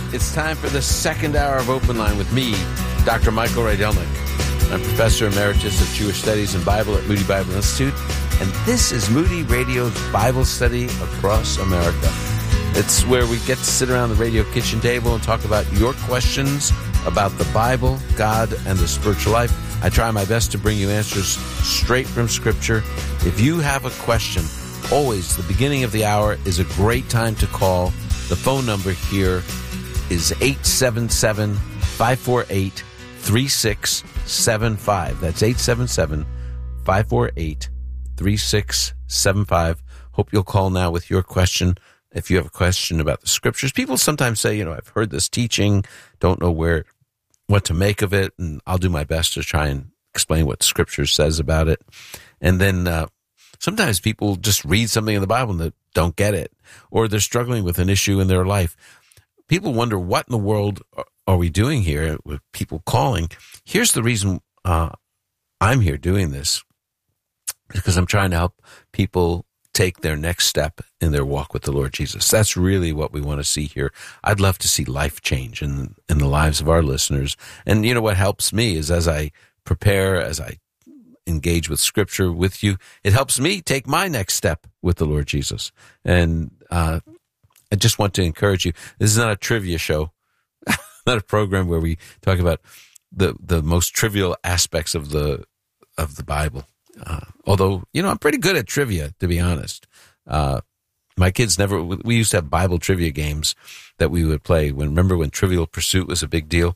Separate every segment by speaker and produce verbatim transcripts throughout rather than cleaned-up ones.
Speaker 1: It's time for the second hour of Open Line with me, Doctor Michael Rydelnik. I'm Professor Emeritus of Jewish Studies and Bible at Moody Bible Institute, and this is Moody Radio's Bible Study Across America. It's where we get to sit around the radio kitchen table and talk about your questions about the Bible, God, and the spiritual life. I try my best to bring you answers straight from Scripture. If you have a question, always the beginning of the hour is a great time to call. The phone number here is eight seven seven, five four eight, three six seven five. That's eight seven seven, five four eight, three six seven five. Hope you'll call now with your question. If you have a question about the Scriptures, people sometimes say, you know, I've heard this teaching, don't know where, what to make of it, and I'll do my best to try and explain what Scripture says about it. And then uh, sometimes people just read something in the Bible and they don't get it, or they're struggling with an issue in their life. People wonder, what in the world are we doing here with people calling? Here's the reason uh, I'm here doing this, because I'm trying to help people take their next step in their walk with the Lord Jesus. That's really what we want to see here. I'd love to see life change in, in the lives of our listeners. And you know what helps me is as I prepare, as I engage with Scripture with you, it helps me take my next step with the Lord Jesus. And uh I just want to encourage you. This is not a trivia show, not a program where we talk about the the most trivial aspects of the of the Bible. Uh, although, you know, I'm pretty good at trivia, to be honest. Uh, my kids never. We used to have Bible trivia games that we would play. When remember when Trivial Pursuit was a big deal?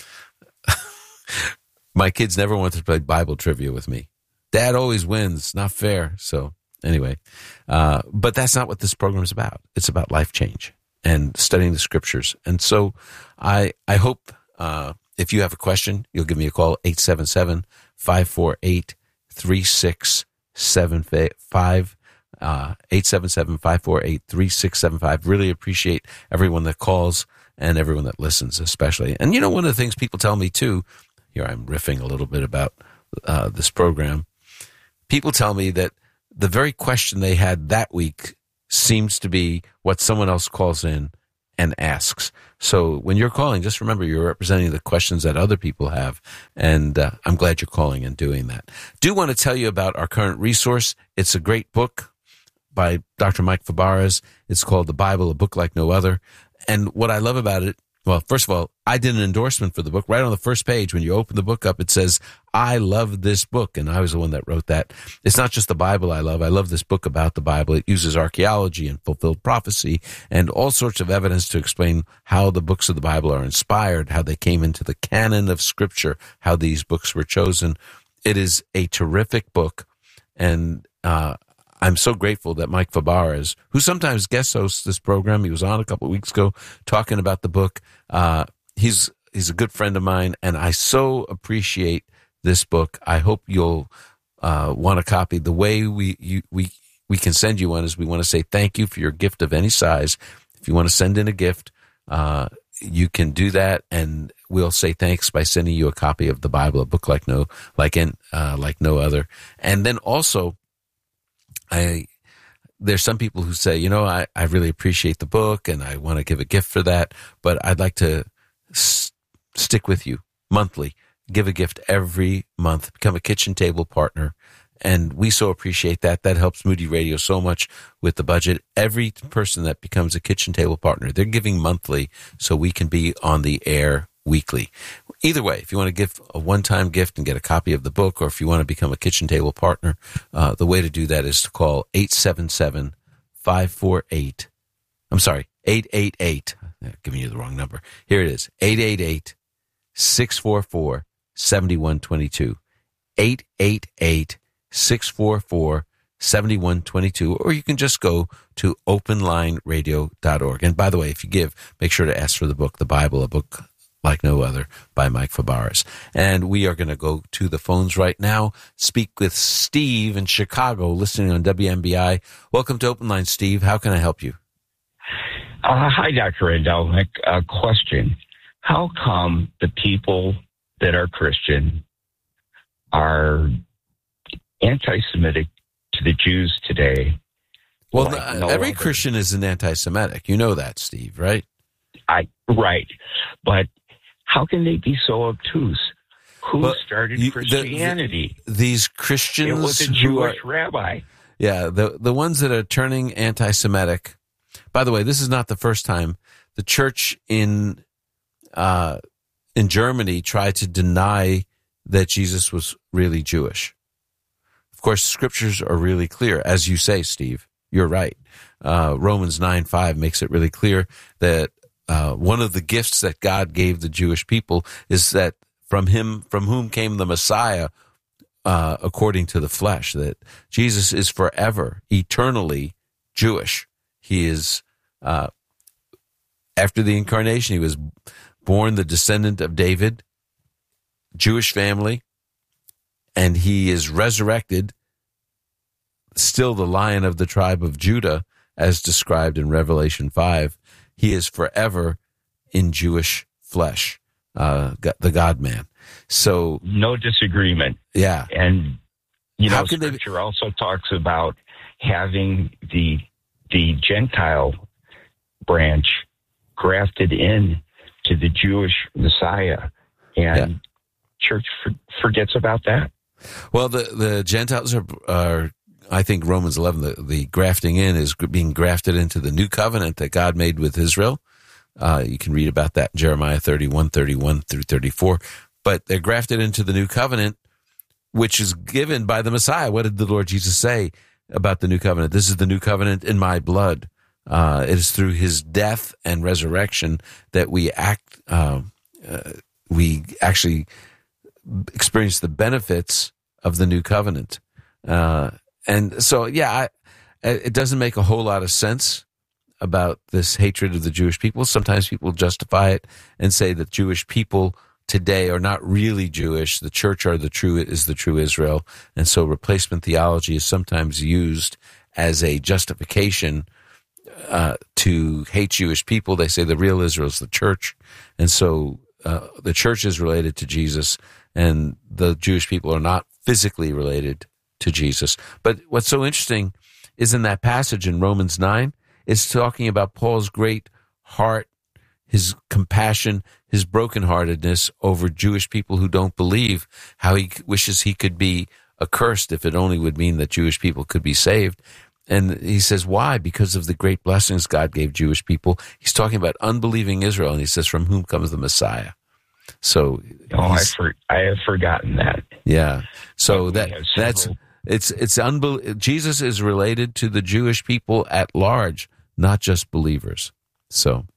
Speaker 1: My kids never wanted to play Bible trivia with me. Dad always wins. Not fair. So. Anyway, uh, but that's not what this program is about. It's about life change and studying the Scriptures. And so I I hope uh, if you have a question, you'll give me a call, eight seven seven, five four eight, three six seven five, uh, eight seven seven, five four eight, three six seven five. Really appreciate everyone that calls and everyone that listens especially. And you know, one of the things people tell me too, here I'm riffing a little bit about uh, this program, people tell me that the very question they had that week seems to be what someone else calls in and asks. So when you're calling, just remember you're representing the questions that other people have, and uh, I'm glad you're calling and doing that. Do want to tell you about our current resource. It's a great book by Doctor Mike Fabarez. It's called The Bible, a Book Like No Other. And what I love about it, well, first of all, I did an endorsement for the book. Right on the first page, when you open the book up, it says, I love this book. And I was the one that wrote that. It's not just the Bible I love. I love this book about the Bible. It uses archaeology and fulfilled prophecy and all sorts of evidence to explain how the books of the Bible are inspired, how they came into the canon of Scripture, how these books were chosen. It is a terrific book. And uh I'm so grateful that Mike Fabarez, who sometimes guest hosts this program, he was on a couple of weeks ago talking about the book. Uh, he's he's a good friend of mine, and I so appreciate this book. I hope you'll uh, want a copy. The way we you, we we can send you one is we want to say thank you for your gift of any size. If you want to send in a gift, uh, you can do that, and we'll say thanks by sending you a copy of the Bible, a book like no like in uh, like no other. And then also, I, there's some people who say, you know, I, I really appreciate the book and I want to give a gift for that, but I'd like to s- stick with you monthly, give a gift every month, become a kitchen table partner. And we so appreciate that. That helps Moody Radio so much with the budget. Every person that becomes a kitchen table partner, they're giving monthly so we can be on the air weekly. Either way, if you want to give a one-time gift and get a copy of the book, or if you want to become a kitchen table partner, uh, the way to do that is to call eight seven seven, five four eight, I'm sorry, eight eight eight, I'm giving you the wrong number. Here it is, eight eight eight, six four four, seven one two two, eight eight eight, six four four, seven one two two, or you can just go to open line radio dot org. And by the way, if you give, make sure to ask for the book, The Bible, a Book Like No Other by Mike Fabarez. And we are going to go to the phones right now, speak with Steve in Chicago, listening on W M B I. Welcome to Open Line, Steve. How can I help you?
Speaker 2: Uh, hi, Doctor Rydelnik. A question. How come the people that are Christian are anti-Semitic to the Jews today?
Speaker 1: Well,
Speaker 2: like
Speaker 1: the,
Speaker 2: no
Speaker 1: every
Speaker 2: other?
Speaker 1: Christian is an anti-Semitic. You know that, Steve, right?
Speaker 2: I right, but how can they be so obtuse? Who
Speaker 1: well,
Speaker 2: started
Speaker 1: you,
Speaker 2: Christianity?
Speaker 1: The, the, these Christians,
Speaker 2: it was a Jewish are, rabbi.
Speaker 1: Yeah, the the ones that are turning anti-Semitic. By the way, this is not the first time the church in uh, in Germany tried to deny that Jesus was really Jewish. Of course, scriptures are really clear, as you say, Steve. You're right. Uh, Romans nine five makes it really clear that uh, one of the gifts that God gave the Jewish people is that from him, from whom came the Messiah, uh, according to the flesh, that Jesus is forever, eternally Jewish. He is, uh, after the incarnation, he was born the descendant of David, Jewish family, and he is resurrected, still the Lion of the tribe of Judah, as described in Revelation five. He is forever in Jewish flesh, uh, the God-man. So
Speaker 2: no disagreement.
Speaker 1: Yeah.
Speaker 2: And, you know,
Speaker 1: Scripture
Speaker 2: they... also talks about having the the Gentile branch grafted in to the Jewish Messiah, and yeah. church for, forgets about that.
Speaker 1: Well, the, the Gentiles are, are, I think Romans eleven, the, the grafting in is being grafted into the new covenant that God made with Israel. Uh, you can read about that in Jeremiah thirty-one, thirty-one through thirty-four. But they're grafted into the new covenant, which is given by the Messiah. What did the Lord Jesus say about the new covenant? This is the new covenant in my blood. Uh, it is through his death and resurrection that we act, uh, uh, we actually experience the benefits of the new covenant. Uh, and so, yeah, I, it doesn't make a whole lot of sense about this hatred of the Jewish people. Sometimes people justify it and say that Jewish people today are not really Jewish. The church are the true is the true Israel. And so replacement theology is sometimes used as a justification uh, to hate Jewish people. They say the real Israel is the church. And so uh, the church is related to Jesus, and the Jewish people are not physically related to Jesus. But what's so interesting is in that passage in Romans nine, it's talking about Paul's great heart, his compassion, his brokenheartedness over Jewish people who don't believe, how he wishes he could be accursed if it only would mean that Jewish people could be saved. And he says, why? Because of the great blessings God gave Jewish people. He's talking about unbelieving Israel, and he says, from whom comes the Messiah. So,
Speaker 2: oh, I, for, I have forgotten that.
Speaker 1: Yeah. So that that's it's it's unbel- Jesus is related to the Jewish people at large, not just believers. So,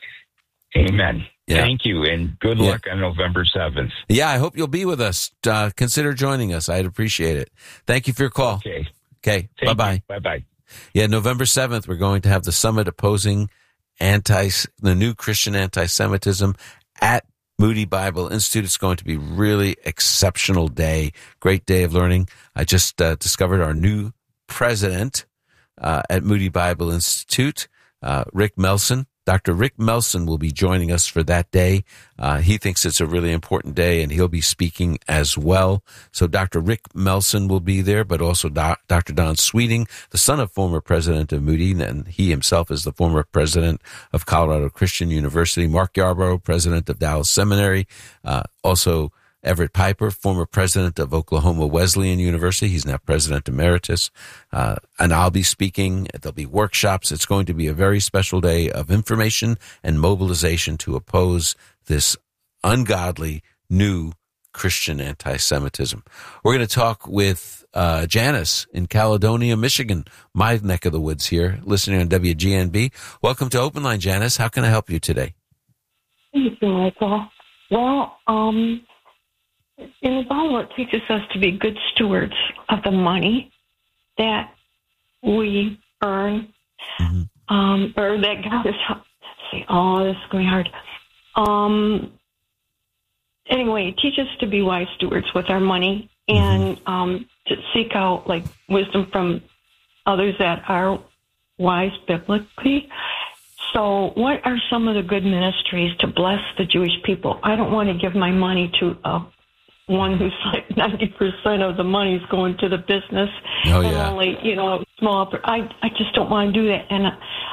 Speaker 2: amen.
Speaker 1: Yeah.
Speaker 2: Thank you, and good luck yeah. on November seventh.
Speaker 1: Yeah, I hope you'll be with us. Uh, consider joining us. I'd appreciate it. Thank you for your call.
Speaker 2: Okay.
Speaker 1: Okay. Bye bye.
Speaker 2: Bye bye.
Speaker 1: Yeah, November seventh, we're going to have the summit opposing anti the new Christian anti-Semitism at Moody Bible Institute. It's going to be really exceptional day. Great day of learning. I just uh, discovered our new president uh, at Moody Bible Institute, uh, Rick Melson. Doctor Rick Melson will be joining us for that day. Uh, he thinks it's a really important day, and he'll be speaking as well. So Doctor Rick Melson will be there, but also Doc, Doctor Don Sweeting, the son of former president of Moody, and he himself is the former president of Colorado Christian University. Mark Yarbrough, president of Dallas Seminary. Uh, also Everett Piper, former president of Oklahoma Wesleyan University. He's now president emeritus. Uh, and I'll be speaking. There'll be workshops. It's going to be a very special day of information and mobilization to oppose this ungodly new Christian anti-Semitism. We're going to talk with uh, Janice in Caledonia, Michigan, my neck of the woods here, listening on W G N B. Welcome to Open Line, Janice. How can I help you today?
Speaker 3: Thank you, Michael. Well, um... in the Bible, it teaches us to be good stewards of the money that we earn, mm-hmm. um, or that God is. Say, oh, this is going hard. Um, anyway, it teaches us to be wise stewards with our money and mm-hmm. um, to seek out like wisdom from others that are wise biblically. So, what are some of the good ministries to bless the Jewish people? I don't want to give my money to a one who's like ninety percent of the money is going to the business.
Speaker 1: Oh,
Speaker 3: and
Speaker 1: yeah.
Speaker 3: only, you know, small. I, I just don't want to do that. And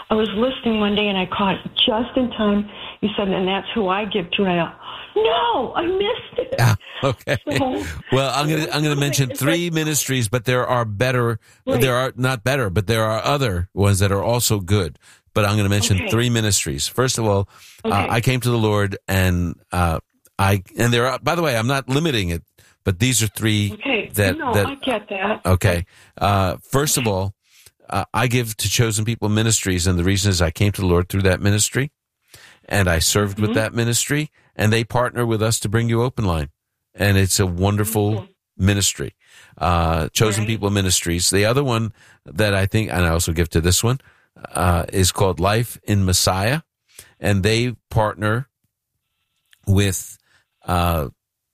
Speaker 3: I was listening one day and I caught it just in time. You said, and that's who I give to. And I thought, no, I missed it.
Speaker 1: Yeah, okay.
Speaker 3: So,
Speaker 1: well, I'm going to I'm going to mention three ministries, but there are better. Right. There are not better, but there are other ones that are also good. But I'm going to mention okay. three ministries. First of all, okay. uh, I came to the Lord, and uh, I and there are. By the way, I'm not limiting it, but these are three
Speaker 3: okay.
Speaker 1: that.
Speaker 3: No,
Speaker 1: that,
Speaker 3: I get that.
Speaker 1: Okay. Uh, first of all, uh, I give to Chosen People Ministries, and the reason is I came to the Lord through that ministry, and I served mm-hmm. with that ministry, and they partner with us to bring you Open Line, and it's a wonderful mm-hmm. ministry. Uh, Chosen right. People Ministries. The other one that I think, and I also give to this one. Uh, is called Life in Messiah, and they partner with uh,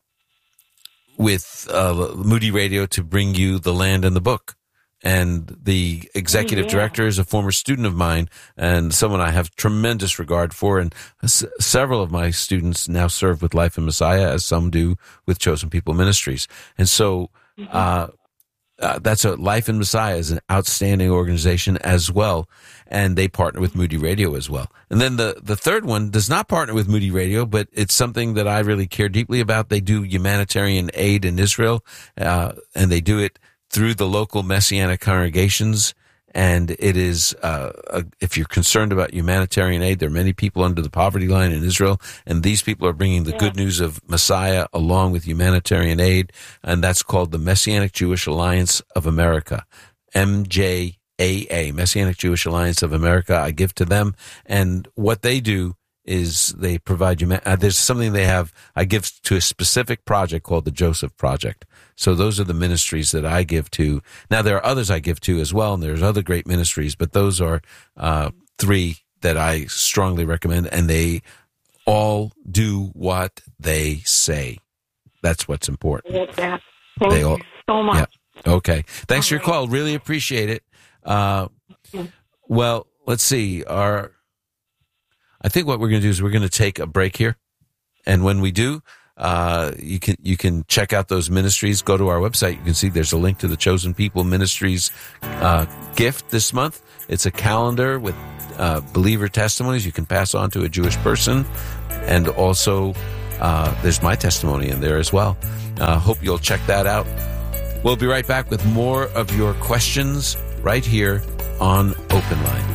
Speaker 1: with uh, Moody Radio to bring you The Land and the Book. And the executive oh, yeah. director is a former student of mine, and someone I have tremendous regard for. And s- several of my students now serve with Life in Messiah, as some do with Chosen People Ministries. And so. Mm-hmm. Uh, Uh, that's a Life in Messiah is an outstanding organization as well, and they partner with Moody Radio as well. And then the, the third one does not partner with Moody Radio, but it's something that I really care deeply about. They do humanitarian aid in Israel, uh, and they do it through the local Messianic congregations. And it is, uh, a, if you're concerned about humanitarian aid, there are many people under the poverty line in Israel, and these people are bringing the yeah. good news of Messiah along with humanitarian aid, and that's called the Messianic Jewish Alliance of America, M J A A, Messianic Jewish Alliance of America. I give to them, and what they do is they provide you, uh, there's something they have, I give to a specific project called the Joseph Project. So those are the ministries that I give to. Now, there are others I give to as well, and there's other great ministries, but those are uh, three that I strongly recommend, and they all do what they say. That's what's important.
Speaker 3: Thank they you all, so much.
Speaker 1: Yeah. Okay. Thanks all for your right. call. Really appreciate it. Uh, well, let's see. Our... I think what we're going to do is we're going to take a break here, and when we do, uh, you can you can check out those ministries. Go to our website. You can see there's a link to the Chosen People Ministries uh, gift this month. It's a calendar with uh, believer testimonies you can pass on to a Jewish person, and also uh, there's my testimony in there as well. Uh, hope you'll check that out. We'll be right back with more of your questions right here on Open Line.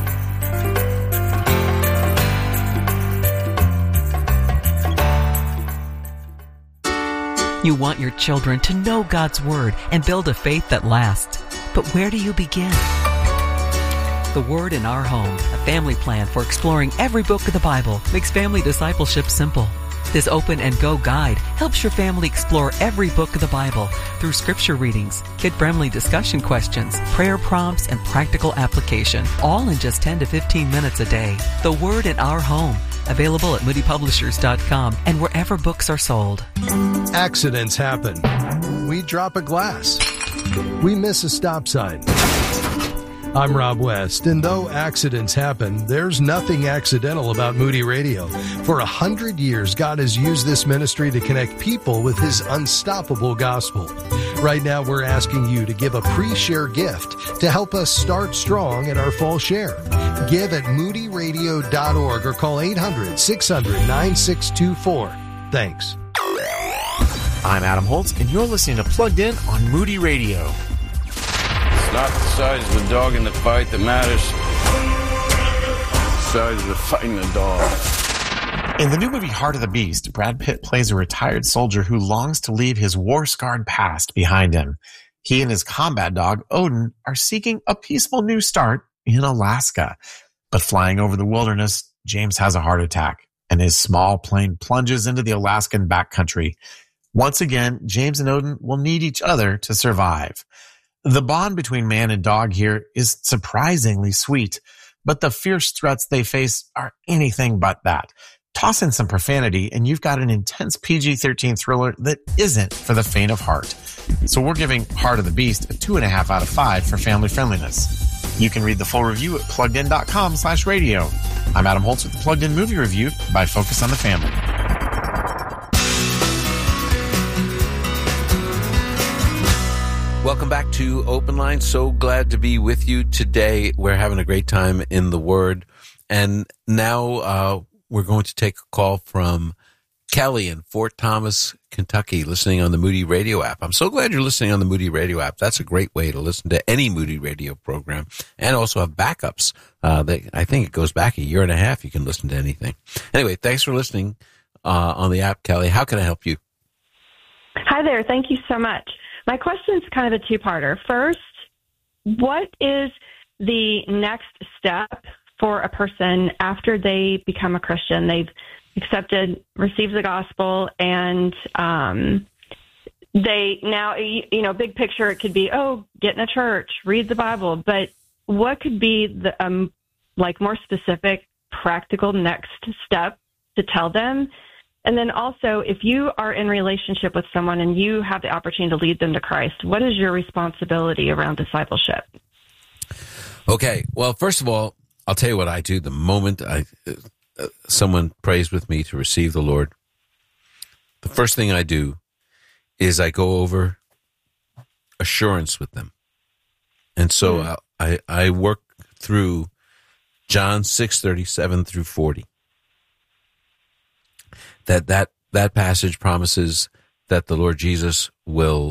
Speaker 4: You want your children to know God's Word and build a faith that lasts. But where do you begin? The Word in Our Home, a family plan for exploring every book of the Bible, makes family discipleship simple. This Open and Go guide helps your family explore every book of the Bible through scripture readings, kid-friendly discussion questions, prayer prompts, and practical application, all in just ten to fifteen minutes a day. The Word in Our Home, available at moody publishers dot com and wherever books are sold.
Speaker 5: Accidents happen. We drop a glass. We miss a stop sign. I'm Rob West, and though accidents happen, there's nothing accidental about Moody Radio. For a hundred years, God has used this ministry to connect people with His unstoppable gospel. Right now, we're asking you to give a pre-share gift to help us start strong in our fall share. Give at moody radio dot org or call eight hundred, six hundred, nine six two four. Thanks.
Speaker 6: I'm Adam Holtz, and you're listening to Plugged In on Moody Radio.
Speaker 7: It's not the size of the dog in the fight that matters. It's the size of the fighting the dog.
Speaker 6: In the new movie Heart of the Beast, Brad Pitt plays a retired soldier who longs to leave his war-scarred past behind him. He and his combat dog, Odin, are seeking a peaceful new start in Alaska. But flying over the wilderness, James has a heart attack, and his small plane plunges into the Alaskan backcountry. Once again, James and Odin will need each other to survive. The bond between man and dog here is surprisingly sweet, but the fierce threats they face are anything but that. Toss in some profanity, and you've got an intense P G thirteen thriller that isn't for the faint of heart. So we're giving Heart of the Beast a two and a half out of five for family friendliness. You can read the full review at pluggedin.com slash radio. I'm Adam Holtz with the Plugged In Movie Review by Focus on the Family.
Speaker 1: Welcome back to Open Line. So glad to be with you today. We're having a great time in the Word. And now uh, we're going to take a call from Kelly in Fort Thomas, Kentucky, listening on the Moody Radio app. I'm so glad you're listening on the Moody Radio app. That's a great way to listen to any Moody Radio program, and also have backups. Uh, they, I think it goes back a year and a half. You can listen to anything. Anyway, thanks for listening uh, on the app, Kelly. How can I help you?
Speaker 8: Hi there. Thank you so much. My question is kind of a two-parter. First, what is the next step for a person after they become a Christian? They've accepted, received the gospel, and um, they now, you know, big picture, it could be, oh, get in a church, read the Bible. But what could be the um, like more specific, practical next step to tell them? And then also, if you are in relationship with someone and you have the opportunity to lead them to Christ, what is your responsibility around discipleship?
Speaker 1: Okay. Well, first of all, I'll tell you what I do the moment I uh, someone prays with me to receive the Lord. The first thing I do is I go over assurance with them. And so mm-hmm. I, I work through John six thirty-seven through forty. That, that that passage promises that the Lord Jesus will,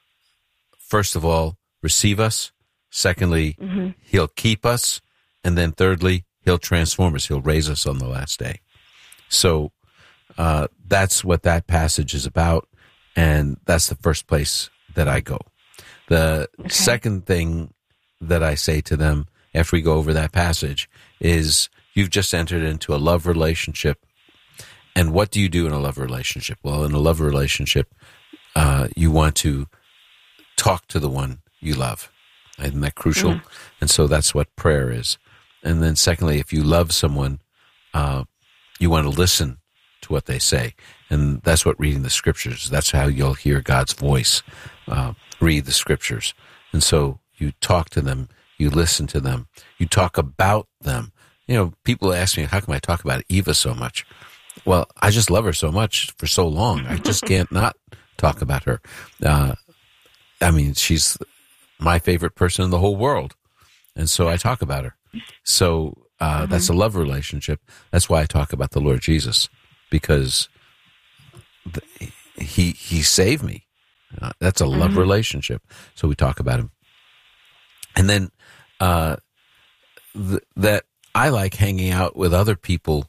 Speaker 1: first of all, receive us. Secondly, mm-hmm. he'll keep us. And then thirdly, he'll transform us. He'll raise us on the last day. So uh, that's what that passage is about. And that's the first place that I go. The okay. second thing that I say to them after we go over that passage is, you've just entered into a love relationship. And what do you do in a love relationship? Well, in a love relationship, uh, you want to talk to the one you love. Isn't that crucial? Mm. And so that's what prayer is. And then secondly, if you love someone, uh, you want to listen to what they say. And that's what reading the scriptures, that's how you'll hear God's voice. Uh, read the scriptures. And so you talk to them, you listen to them, you talk about them. You know, people ask me, how come I talk about Eva so much? Well, I just love her so much for so long. I just can't not talk about her. Uh, I mean, she's my favorite person in the whole world. And so I talk about her. So uh, mm-hmm. that's a love relationship. That's why I talk about the Lord Jesus, because the, he he saved me. Uh, that's a love mm-hmm. relationship. So we talk about him. And then uh, th- that I like hanging out with other people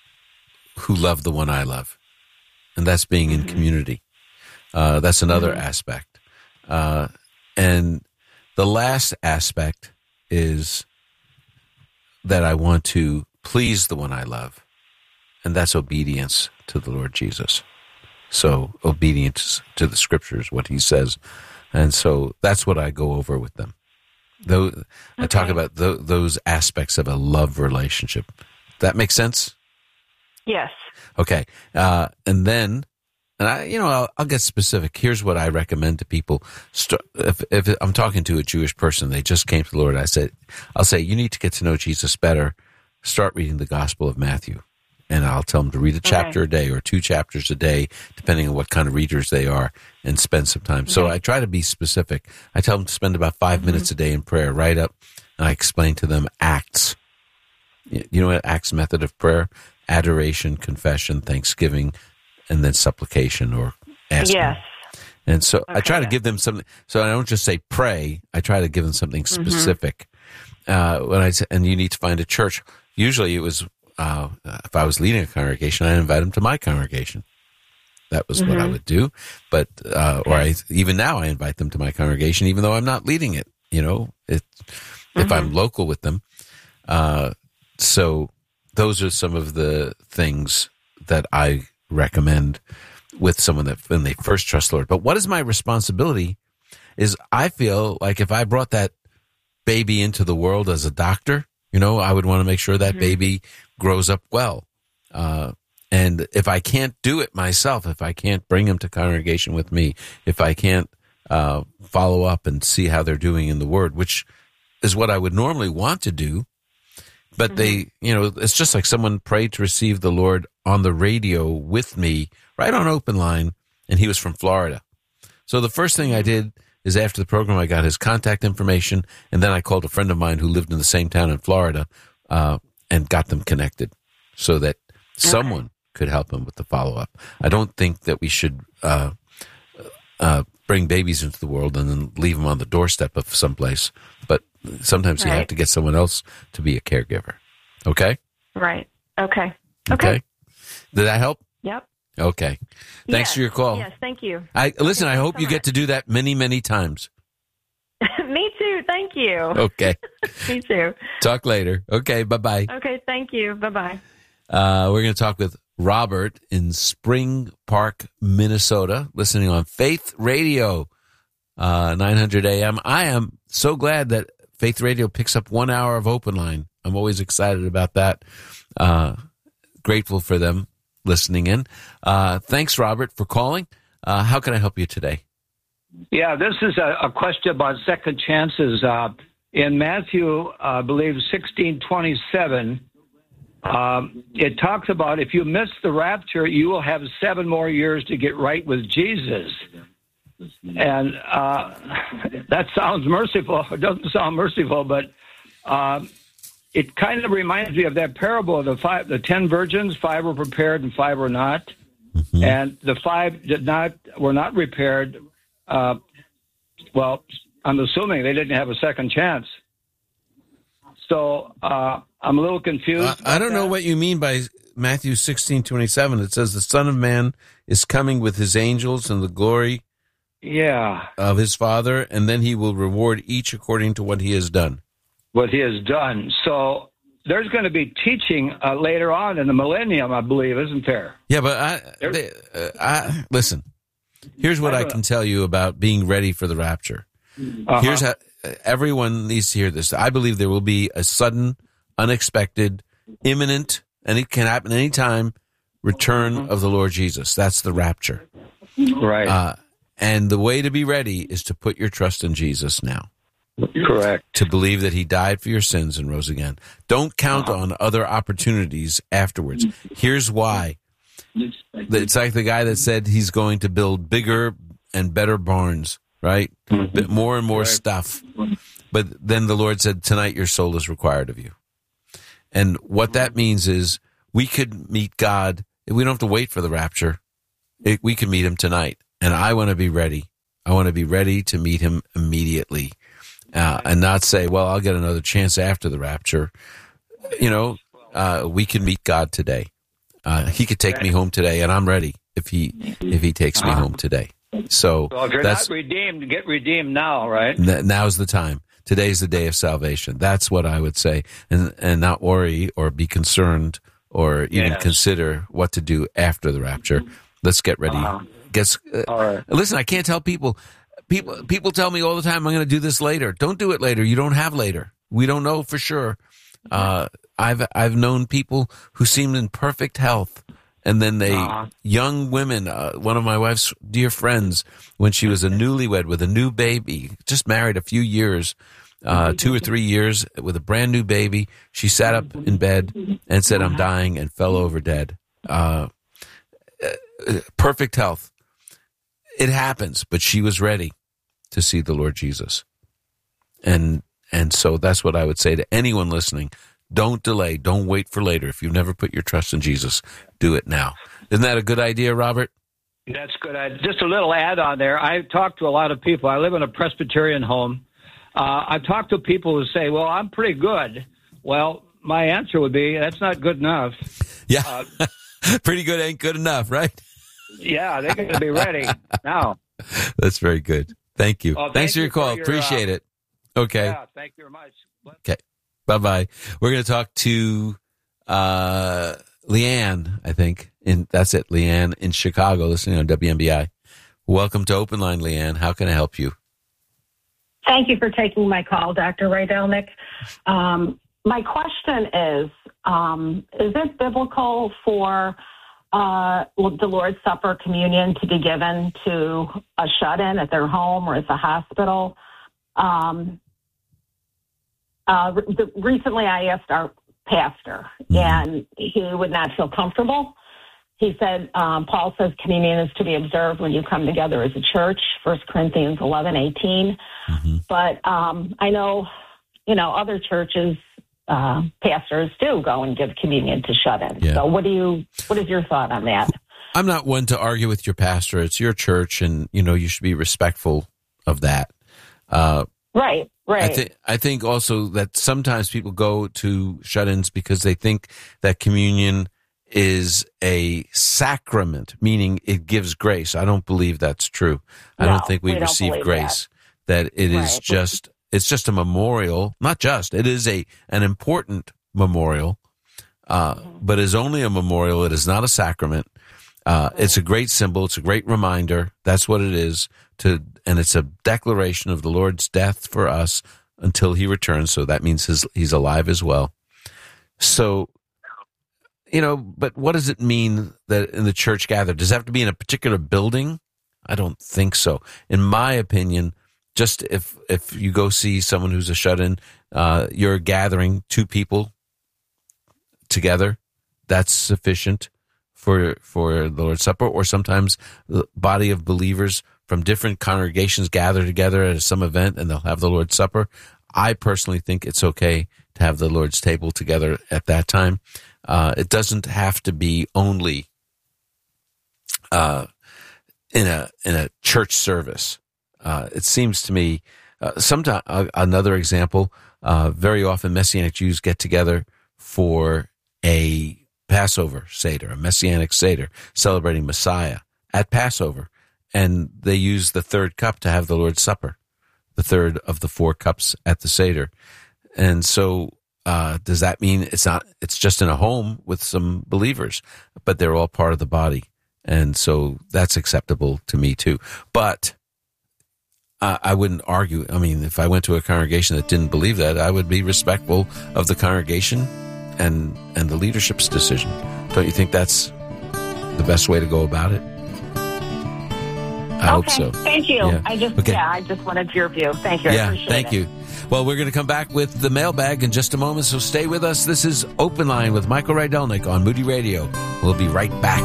Speaker 1: who love the one I love. And that's being in mm-hmm. community. Uh, that's another mm-hmm. aspect. Uh, and the last aspect is that I want to please the one I love. And that's obedience to the Lord Jesus. So obedience to the scriptures, what he says. And so that's what I go over with them. Though okay. I talk about th- those aspects of a love relationship. That makes sense?
Speaker 8: Yes.
Speaker 1: Okay. Uh, and then, and I, you know, I'll, I'll get specific. Here's what I recommend to people. Start, if, if I'm talking to a Jewish person, they just came to the Lord, I said, I'll say, you need to get to know Jesus better. Start reading the Gospel of Matthew. And I'll tell them to read a chapter okay. a day or two chapters a day, depending on what kind of readers they are, and spend some time. Okay. So I try to be specific. I tell them to spend about five mm-hmm. minutes a day in prayer, right up, and I explain to them Acts. You know what Acts method of prayer? Adoration, confession, thanksgiving, and then supplication or asking. Yes. And so okay, I try to yeah. give them something. So I don't just say pray. I try to give them something specific. Mm-hmm. Uh, when I say, and you need to find a church. Usually it was, uh, if I was leading a congregation, I invite them to my congregation. That was mm-hmm. what I would do. But, uh, okay. or I, even now I invite them to my congregation, even though I'm not leading it, you know, it, mm-hmm. if I'm local with them. Uh, so those are some of the things that I recommend with someone that when they first trust the Lord. But what is my responsibility is I feel like if I brought that baby into the world as a doctor, you know, I would want to make sure that mm-hmm. baby grows up well. Uh, and if I can't do it myself, if I can't bring them to congregation with me, if I can't uh, follow up and see how they're doing in the Word, which is what I would normally want to do, but mm-hmm. they, you know, it's just like someone prayed to receive the Lord on the radio with me right on Open Line, and he was from Florida. So the first thing I did is after the program, I got his contact information, and then I called a friend of mine who lived in the same town in Florida uh, and got them connected so that someone could help him with the follow-up. I don't think that we should uh, uh, bring babies into the world and then leave them on the doorstep of someplace, but sometimes right. you have to get someone else to be a caregiver. Okay?
Speaker 8: Right. Okay.
Speaker 1: Okay.
Speaker 8: Okay.
Speaker 1: Did that help?
Speaker 8: Yep.
Speaker 1: Okay. Thanks
Speaker 8: yes.
Speaker 1: for your call.
Speaker 8: Yes, thank you.
Speaker 1: I Listen,
Speaker 8: okay,
Speaker 1: I hope
Speaker 8: so
Speaker 1: you
Speaker 8: much.
Speaker 1: get to do that many, many times.
Speaker 8: Me too. Thank you.
Speaker 1: Okay.
Speaker 8: Me too.
Speaker 1: Talk later. Okay, bye-bye.
Speaker 8: Okay, thank you. Bye-bye.
Speaker 1: Uh, we're going to talk with Robert in Spring Park, Minnesota, listening on Faith Radio, uh, nine hundred A M. I am so glad that Faith Radio picks up one hour of open line. I'm always excited about that. Uh, grateful for them listening in. Uh, thanks, Robert, for calling. Uh, how can I help you today?
Speaker 9: Yeah, this is a, a question about second chances. Uh, in Matthew, I believe, sixteen twenty-seven, um, it talks about if you miss the rapture, you will have seven more years to get right with Jesus. And uh, that sounds merciful. It doesn't sound merciful, but uh, it kind of reminds me of that parable of the five, the ten virgins. Five were prepared and five were not. Mm-hmm. And the five did not were not prepared. Uh, well, I'm assuming they didn't have a second chance. So uh, I'm a little confused.
Speaker 1: Uh, I don't
Speaker 9: that.
Speaker 1: know what you mean by Matthew sixteen twenty-seven. It says the Son of Man is coming with his angels and the glory
Speaker 9: yeah.
Speaker 1: of his Father, and then he will reward each according to what he has done.
Speaker 9: What he has done. So there's going to be teaching uh, later on in the millennium, I believe, isn't there?
Speaker 1: Yeah, but I, they, uh, I listen. Here's what I can tell you about being ready for the rapture. Uh-huh. Here's how everyone needs to hear this. I believe there will be a sudden, unexpected, imminent, and it can happen anytime, return uh-huh. of the Lord Jesus. That's the rapture.
Speaker 9: Right.
Speaker 1: Uh, and the way to be ready is to put your trust in Jesus now.
Speaker 9: Correct.
Speaker 1: To believe that he died for your sins and rose again. Don't count uh-huh. on other opportunities afterwards. Here's why. It's like the guy that said he's going to build bigger and better barns, right? Mm-hmm. More and more right. stuff. But then the Lord said, tonight your soul is required of you. And what that means is we could meet God. We don't have to wait for the rapture. It, we can meet him tonight. And I want to be ready. I want to be ready to meet him immediately uh, and not say, well, I'll get another chance after the rapture. You know, uh, we can meet God today. Uh, he could take me home today, and I'm ready if he if he takes me home today. So,
Speaker 9: so if you're
Speaker 1: that's,
Speaker 9: not redeemed, get redeemed now, right?
Speaker 1: N- now's the time. Today's the day of salvation. That's what I would say, and and not worry or be concerned or even yes. consider what to do after the rapture. Let's get ready. Uh-huh. Guess, uh, all right. Listen, I can't tell people. People people tell me all the time, I'm going to do this later. Don't do it later. You don't have later. We don't know for sure. Uh, I've I've known people who seemed in perfect health, and then they uh-huh. young women. Uh, one of my wife's dear friends, when she was a newlywed with a new baby, just married a few years, uh, two or three years with a brand new baby, she sat up in bed and said, "I'm dying," and fell over dead. Uh, perfect health. It happens, but she was ready to see the Lord Jesus, and and so that's what I would say to anyone listening. Don't delay. Don't wait for later. If you've never put your trust in Jesus, do it now. Isn't that a good idea, Robert?
Speaker 9: That's good. I, just a little add on there. I've talked to a lot of people. I live in a Presbyterian home. Uh, I've talked to people who say, well, I'm pretty good. Well, my answer would be, that's not good enough.
Speaker 1: Yeah. Uh, pretty good ain't good enough, right?
Speaker 9: Yeah, they're going to be ready now.
Speaker 1: That's very good. Thank you.
Speaker 9: Well, thank
Speaker 1: Thanks for
Speaker 9: you
Speaker 1: your call.
Speaker 9: For your,
Speaker 1: Appreciate
Speaker 9: uh,
Speaker 1: it. Okay.
Speaker 9: Yeah, thank you very much.
Speaker 1: Okay. Bye-bye. We're going to talk to uh, Leanne, I think. In, that's it, Leanne in Chicago, listening on W M B I. Welcome to Open Line, Leanne. How can I help you?
Speaker 10: Thank you for taking my call, Doctor Ray Delnick. Um, my question is, um, is it biblical for uh, the Lord's Supper communion to be given to a shut-in at their home or at the hospital? Um Uh, the, recently, I asked our pastor, mm-hmm. and he would not feel comfortable. he said, um, Paul says communion is to be observed when you come together as a church, First Corinthians eleven eighteen. Mm-hmm. But um, I know, you know, other churches, uh, pastors do go and give communion to shut-ins. Yeah. So what do you, what is your thought on that?
Speaker 1: I'm not one to argue with your pastor. It's your church, and, you know, you should be respectful of that. Uh,
Speaker 10: right, right.
Speaker 1: I, th- I think also that sometimes people go to shut-ins because they think that communion is a sacrament, meaning it gives grace. I don't believe that's true. I
Speaker 10: no,
Speaker 1: don't think we,
Speaker 10: we
Speaker 1: receive grace. That, that it right. is just, it's just a memorial. Not just, it is a an important memorial, uh, mm-hmm. but is only a memorial. It is not a sacrament. Uh, it's a great symbol. It's a great reminder. That's what it is. To and it's a declaration of the Lord's death for us until he returns. So that means his, he's alive as well. So, you know, but what does it mean that in the church gathered? Does it have to be in a particular building? I don't think so. In my opinion, just if if you go see someone who's a shut-in, uh, you're gathering two people together, that's sufficient for for the Lord's Supper. Or sometimes the body of believers from different congregations gather together at some event and they'll have the Lord's Supper. I personally think it's okay to have the Lord's table together at that time. Uh, it doesn't have to be only uh, in a in a church service. Uh, it seems to me, uh, sometimes uh, another example. Uh, very often, Messianic Jews get together for a Passover Seder, a Messianic Seder, celebrating Messiah at Passover, and they use the third cup to have the Lord's Supper, the third of the four cups at the Seder, and so. Uh, does that mean it's not, it's just in a home with some believers, but they're all part of the body. And so that's acceptable to me too. But uh, I wouldn't argue. I mean, if I went to a congregation that didn't believe that, I would be respectful of the congregation and, and the leadership's decision. Don't you think that's the best way to go about it? I
Speaker 10: okay,
Speaker 1: hope so.
Speaker 10: Thank you.
Speaker 1: Yeah.
Speaker 10: I just,
Speaker 1: okay.
Speaker 10: yeah, I just wanted your view. Thank you. I
Speaker 1: yeah,
Speaker 10: appreciate
Speaker 1: thank
Speaker 10: it.
Speaker 1: you. Well, we're going to come back with the mailbag in just a moment, so stay with us. This is Open Line with Michael Rydelnik on Moody Radio. We'll be right back.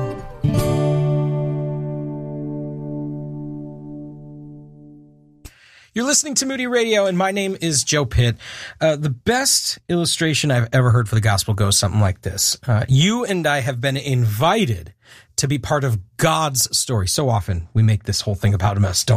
Speaker 11: You're listening to Moody Radio, and my name is Joe Pitt. Uh, the best illustration I've ever heard for the gospel goes something like this. Uh, you and I have been invited to be part of God's story. So often we make this whole thing about us, don't